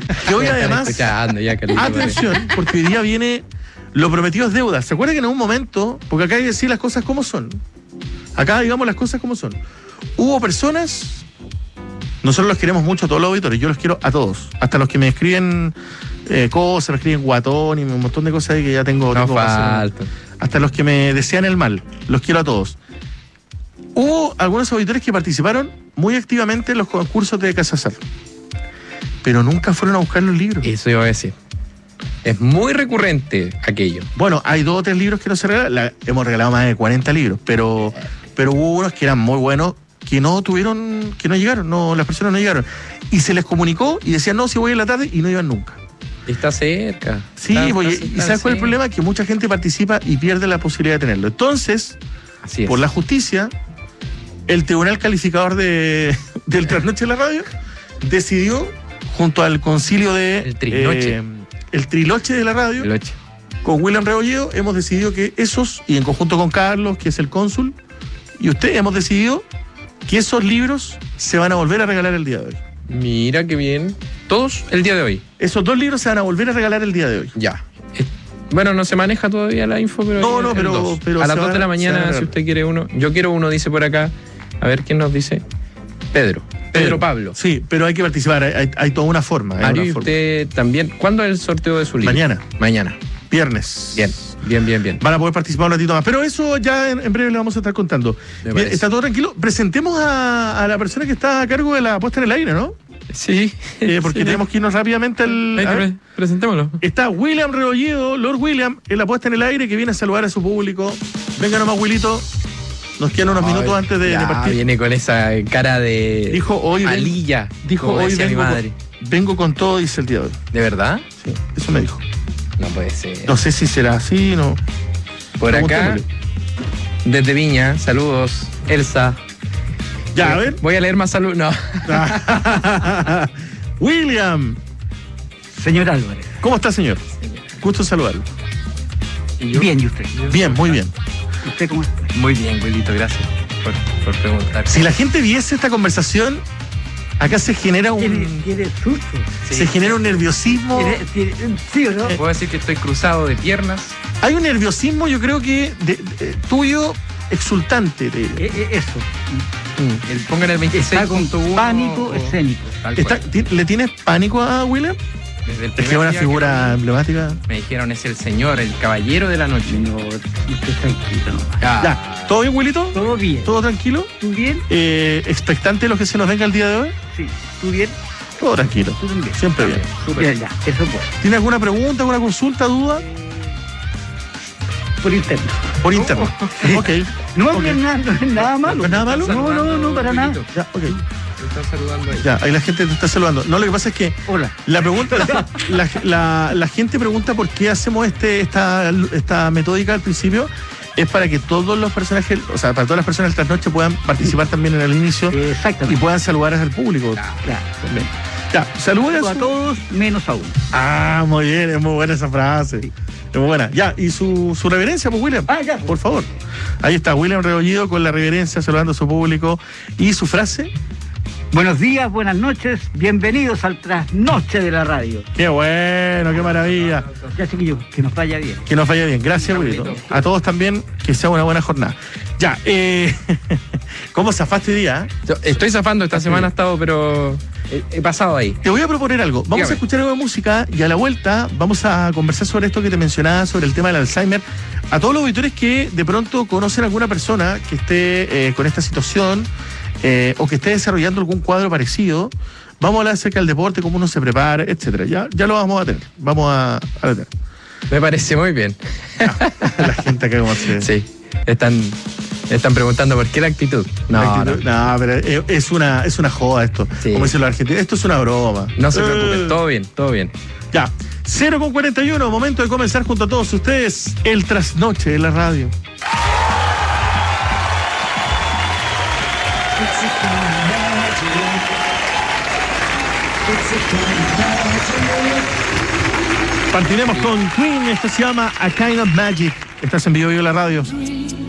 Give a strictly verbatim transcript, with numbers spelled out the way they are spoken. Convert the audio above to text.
que hoy además, ya, atención, porque hoy día viene lo prometido es deuda. ¿Se acuerdan que en un momento, porque acá hay que decir las cosas como son, acá digamos las cosas como son, hubo personas, nosotros los queremos mucho a todos los auditores, yo los quiero a todos, hasta los que me escriben eh, cosas, me escriben guatón y un montón de cosas que ya tengo. No tengo falta. Hasta los que me desean el mal, los quiero a todos. Hubo algunos auditores que participaron muy activamente en los concursos de Casasar, pero nunca fueron a buscar los libros. Eso iba a decir. Es muy recurrente aquello. Bueno, hay dos o tres libros que no se regalan. La, hemos regalado más de cuarenta libros, pero, pero hubo unos que eran muy buenos que no tuvieron, que no llegaron, no, las personas no llegaron. Y se les comunicó y decían, no, si voy en la tarde, y no iban nunca. Está cerca. Sí, está, voy, está, y ¿sabes cuál es el problema? Que mucha gente participa y pierde la posibilidad de tenerlo. Entonces, Así es. por la justicia, el Tribunal Calificador de, del Trasnoche de la Radio decidió, junto al concilio de... El Trinoche. Eh, el Triloche de la Radio, El ocho. con William Rebolledo, hemos decidido que esos, y en conjunto con Carlos, que es el cónsul, y usted, hemos decidido que esos libros se van a volver a regalar el día de hoy. Mira qué bien. Todos el día de hoy. Esos dos libros se van a volver a regalar el día de hoy. Ya. Eh, Bueno, no se maneja todavía la info, pero... No, no, el pero- dos. pero a las se dos va- de la se va a mañana, regalar. si usted quiere uno. Yo quiero uno, dice por acá. A ver quién nos dice. Pedro. Pedro Pablo. Sí, pero hay que participar, hay, hay- hay toda una forma. hay Mario, una y forma. usted también. ¿Cuándo es el sorteo de su libro? Mañana, Mañana. viernes. Bien, bien, bien, bien. Van a poder participar un ratito más. Pero eso ya en, en breve le vamos a estar contando. Me Bien, parece. está todo tranquilo. Presentemos a, a la persona que está a cargo de la puesta en el aire, ¿no? Sí. Eh, porque Sí. tenemos que irnos rápidamente al... Hay que a ver. pre- presentémoslo. Está William Rebolledo, Lord William, en la puesta en el aire, que viene a saludar a su público. Venga nomás, Wilito. Nos quedan unos minutos Ay, antes de, ya, de partir. Viene con esa cara de... Dijo hoy, ven- Alilla. dijo como hoy decía mi vengo madre. con, vengo con todo, dice el día de hoy. ¿De verdad? Sí, eso me dijo. No puede ser. No sé si será así, no. Por acá, Preguntémosle. desde Viña, saludos, Elsa. Ya, a ver. Voy a leer más saludos. No. William, Señor Álvarez. ¿cómo está, señor? Gusto saludarlo. Bien, ¿y usted? Bien, muy bien. ¿Usted cómo está? Muy bien, Wilito, gracias por, por preguntar. Si la gente viese esta conversación, acá se genera ¿Tiene, un, tiene susto? Sí. se genera un nerviosismo. ¿Tiene, tiene, ¿Sí o no? Puedo decir que estoy cruzado de piernas. Hay un nerviosismo, yo creo que de- de- tuyo exultante. te diré. Eh, eh, eso. El, pongan el veintiséis Está con punto uno pánico o- escénico. tal Está- cual. ti- ¿Le tienes pánico a William? Desde el Es que es primer una día figura que emblemática. me dijeron es el señor, el caballero de la noche. No, usted tranquilo. No. Ah, Ya, ¿todo bien, Wilito? ¿Todo bien? ¿Todo tranquilo? ¿Tú bien? Eh, ¿Expectante de lo que se nos venga el día de hoy? Sí. ¿Tú bien? Todo tranquilo. ¿Tú también? Siempre bien. súper. Ya, ya, eso pues. ¿Tiene alguna pregunta, alguna consulta, duda? Por interno. Por internet. Ok. No, Ok. no es nada, no es nada malo. ¿No es nada malo? No, no, no, para nada. Wilito. Ya, ok. Me están saludando ahí. Ya, ahí la gente te está saludando. No, lo que pasa es que Hola. la pregunta, la, la, la- la gente pregunta por qué hacemos este, esta, esta metódica al principio. Es para que todos los personajes, o sea, para todas las personas del trasnoche puedan participar también en el inicio y Exactamente. puedan saludar al público. Claro. Ya, saludos A todos menos a uno. Ah, muy bien, es muy buena esa frase. Sí. Es muy buena. Ya, y su, su reverencia, pues, William. Ah, ya. Por favor. Ahí está, William Rebolledo con la reverencia, saludando a su público. Y su frase, Buenos días, buenas noches, bienvenidos al trasnoche de la radio. qué bueno, qué maravilla. Ya chiquillos, que nos vaya bien. Que nos vaya bien. Gracias, Wilito. A todos también, que sea una buena jornada. Ya, eh, ¿cómo zafaste hoy día? eh? Yo estoy zafando, esta semana he estado, pero he, he pasado ahí. Te voy a proponer algo. Vamos Dígame. a escuchar algo de música y a la vuelta vamos a conversar sobre esto que te mencionaba, sobre el tema del Alzheimer. A todos los auditores que de pronto conocen a alguna persona que esté eh, con esta situación eh, o que esté desarrollando algún cuadro parecido, vamos a hablar acerca del deporte, cómo uno se prepara, etcétera. Ya, ya lo vamos a tener. Vamos a, a tener. Me parece muy bien. La gente acá como se... Sí, están, están preguntando por qué la actitud. No, La no, actitud- no, pero es- es una, es una joda esto. Sí. Como dicen los argentinos. Esto es una broma. no se Eh, preocupen, todo bien, todo bien. Ya. cero con cuarenta y uno, momento de comenzar junto a todos ustedes el trasnoche de la radio. Partiremos con Queen, esto se llama A Kind of Magic. Estás en Vivo Vivo la radio.